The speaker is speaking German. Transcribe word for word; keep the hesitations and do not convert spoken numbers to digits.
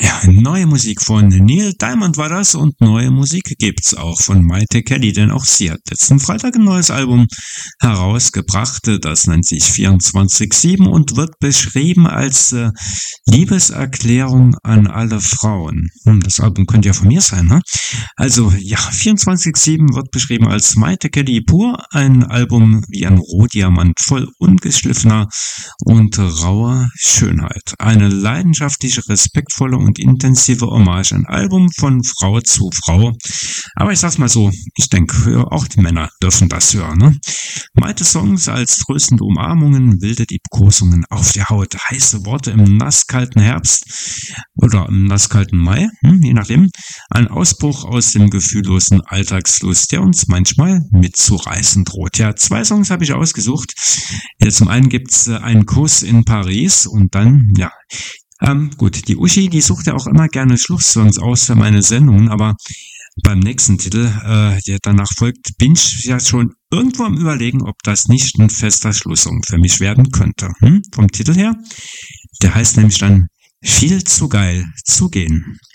Ja, neue Musik von Neil Diamond war das und neue Musik gibt's auch von Mayte Kelly, denn auch sie hat letzten Freitag ein neues Album herausgebracht. Das nennt sich vierundzwanzig sieben und wird beschrieben als äh, Liebeserklärung an alle Frauen. Hm, das Album könnte ja von mir sein, ne? Also ja, vierundzwanzig sieben wird beschrieben als Mayte Kelly pur, ein Album wie ein Rohdiamant, voll ungeschliffener und rauer Schönheit. Eine leidenschaftliche, respektvolle und intensive Hommage, ein Album von Frau zu Frau. Aber ich sag's mal so, ich denke, auch die Männer dürfen das hören, ne? Mayte Songs als tröstende Umarmungen, wilde Liebkosungen auf der Haut, heiße Worte im nasskalten Herbst oder im nasskalten Mai, hm, je nachdem. Ein Ausbruch aus dem gefühllosen Alltagsfluss, der uns manchmal mitzureißen droht. Ja, zwei Songs habe ich ausgesucht. Ja, zum einen gibt's äh, einen Kuss in Paris und dann, ja, ähm, gut, die Uschi, die sucht ja auch immer gerne Schlusssongs aus für meine Sendungen, aber beim nächsten Titel, äh, der danach folgt, bin ich ja schon irgendwo am Überlegen, ob das nicht ein fester Schlusssong für mich werden könnte. Hm? Vom Titel her, der heißt nämlich dann Viel zu geil zu gehen.